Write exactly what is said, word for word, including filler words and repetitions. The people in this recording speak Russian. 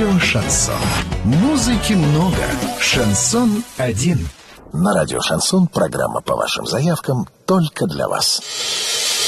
Радио Шансон. Музыки много. Шансон один. На радио «Шансон» программа по вашим заявкам только для вас.